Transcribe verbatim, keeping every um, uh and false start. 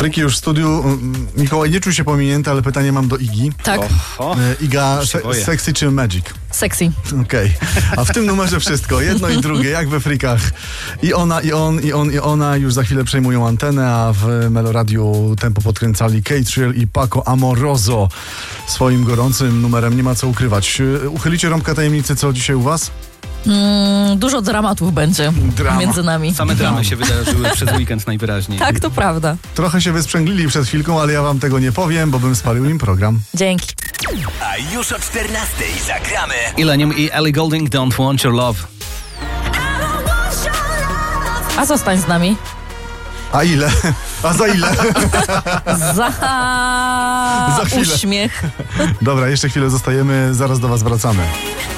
Fryki już w studiu. Mikołaj, nie czuł się pominięty, ale pytanie mam do Igi. Tak. Oho. Iga, Już się se- boję. sexy czy magic? Sexy. Okej. A w tym numerze wszystko. Jedno i drugie, jak we Frikach. I ona, i on, i on, i ona już za chwilę przejmują antenę, a w Meloradiu tempo podkręcali Catriel i Paco Amoroso swoim gorącym numerem. Nie ma co ukrywać. Uchylicie rąbka tajemnicy, co dzisiaj u was? Mm, dużo dramatów będzie Drama. między nami. Same dramy się wydarzyły przez weekend najwyraźniej. Tak, to prawda. Trochę się wysprzęglili przed chwilką, ale ja wam tego nie powiem, bo bym spalił im program. Dzięki. A już o czternastej zagramy Illenium i Ellie Goulding, Don't Want Your Love. A zostań z nami. A ile? A za ile? Za, Za chwilę. uśmiech. Dobra, jeszcze chwilę zostajemy, zaraz do was wracamy.